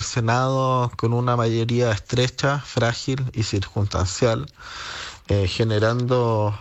Senado con una mayoría estrecha, frágil y circunstancial, generando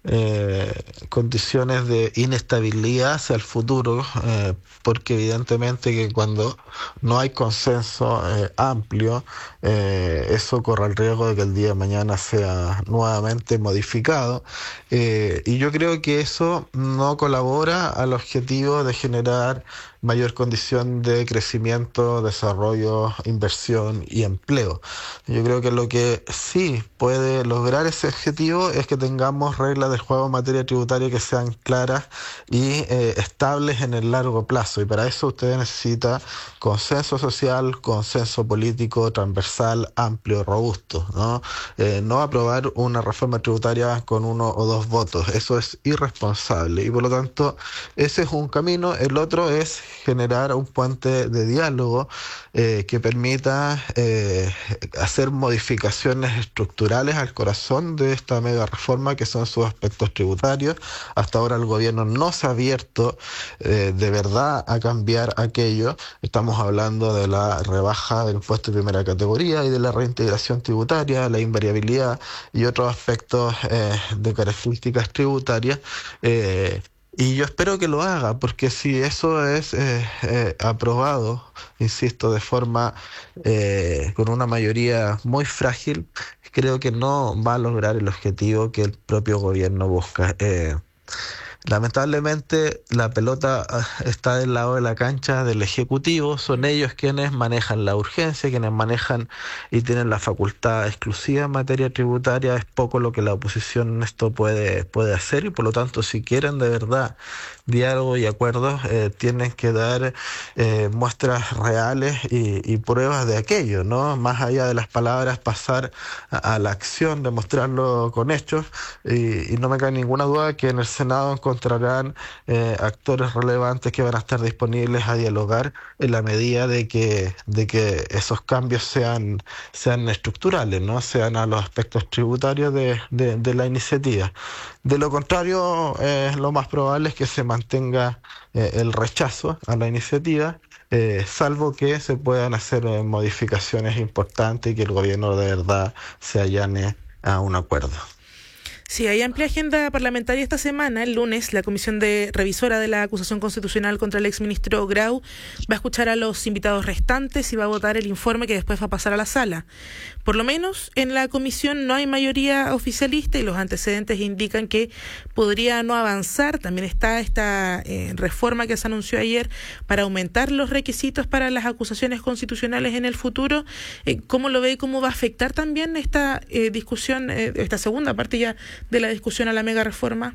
condiciones de inestabilidad hacia el futuro, porque evidentemente que cuando no hay consenso amplio, eso corre el riesgo de que el día de mañana sea nuevamente modificado, y yo creo que eso no colabora al objetivo de generar mayor condición de crecimiento, desarrollo, inversión y empleo. Yo creo que lo que sí puede lograr ese objetivo es que tengamos reglas de juego en materia tributaria que sean claras y estables en el largo plazo. Y para eso usted necesita consenso social, consenso político, transversal, amplio, robusto, ¿no? No aprobar una reforma tributaria con 1 o 2 votos. Eso es irresponsable. Y por lo tanto, ese es un camino. El otro es generar un puente de diálogo que permita hacer modificaciones estructurales al corazón de esta mega reforma que son sus aspectos tributarios. Hasta ahora el gobierno no se ha abierto de verdad a cambiar aquello. Estamos hablando de la rebaja del impuesto de primera categoría y de la reintegración tributaria, la invariabilidad y otros aspectos de características tributarias. Y yo espero que lo haga, porque si eso es aprobado, insisto, de forma con una mayoría muy frágil, creo que no va a lograr el objetivo que el propio gobierno busca. Lamentablemente la pelota está del lado de la cancha del Ejecutivo, son ellos quienes manejan la urgencia, quienes manejan y tienen la facultad exclusiva en materia tributaria. Es poco lo que la oposición en esto puede hacer, y por lo tanto, si quieren de verdad diálogo y acuerdos, tienen que dar muestras reales y pruebas de aquello, ¿no? Más allá de las palabras, pasar a la acción, demostrarlo con hechos, y no me cabe ninguna duda que en el Senado encontrarán actores relevantes que van a estar disponibles a dialogar en la medida de que esos cambios sean estructurales, ¿no? Sean a los aspectos tributarios de la iniciativa. De lo contrario, lo más probable es que se mantenga el rechazo a la iniciativa, salvo que se puedan hacer modificaciones importantes y que el gobierno de verdad se allane a un acuerdo. Sí, hay amplia agenda parlamentaria esta semana. El lunes, la Comisión Revisora de la Acusación Constitucional contra el exministro Grau va a escuchar a los invitados restantes y va a votar el informe que después va a pasar a la sala. Por lo menos en la comisión no hay mayoría oficialista y los antecedentes indican que podría no avanzar. También está esta reforma que se anunció ayer para aumentar los requisitos para las acusaciones constitucionales en el futuro. ¿Cómo lo ve y cómo va a afectar también esta discusión, esta segunda parte ya de la discusión a la mega reforma?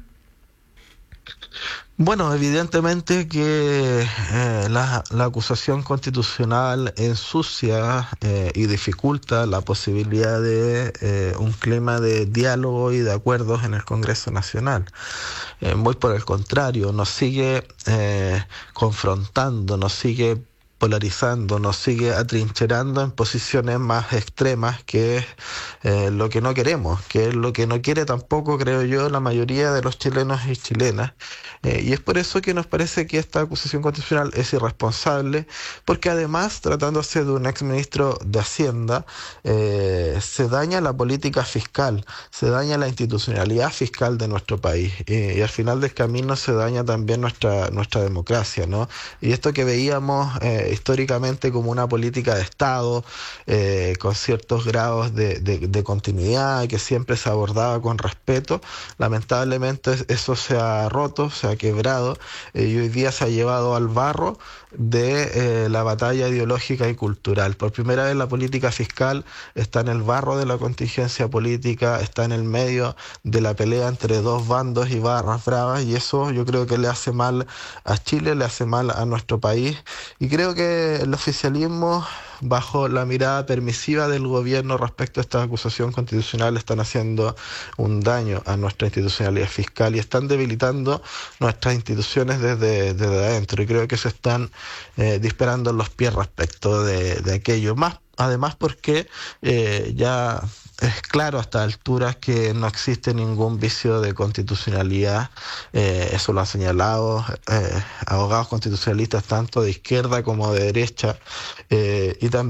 Bueno, evidentemente que la acusación constitucional ensucia y dificulta la posibilidad de un clima de diálogo y de acuerdos en el Congreso Nacional. Muy por el contrario, nos sigue confrontando, nos sigue polarizando, nos sigue atrincherando en posiciones más extremas, que es lo que no queremos, que es lo que no quiere tampoco, creo yo, la mayoría de los chilenos y chilenas. Y es por eso que nos parece que esta acusación constitucional es irresponsable, porque además, tratándose de un exministro de Hacienda, se daña la política fiscal, se daña la institucionalidad fiscal de nuestro país, y al final del camino se daña también nuestra democracia, ¿no? Y esto que veíamos históricamente como una política de Estado, con ciertos grados de continuidad, que siempre se abordaba con respeto, lamentablemente eso se ha roto, se ha quebrado, y hoy día se ha llevado al barro de la batalla ideológica y cultural. Por primera vez la política fiscal está en el barro de la contingencia política, está en el medio de la pelea entre dos bandos y barras bravas, y eso yo creo que le hace mal a Chile, le hace mal a nuestro país, y creo que el oficialismo, bajo la mirada permisiva del gobierno respecto a esta acusación constitucional, están haciendo un daño a nuestra institucionalidad fiscal y están debilitando nuestras instituciones desde adentro, y creo que se están disparando los pies respecto de aquello. Además porque ya es claro a estas alturas que no existe ningún vicio de constitucionalidad, eso lo han señalado abogados constitucionalistas tanto de izquierda como de derecha, y también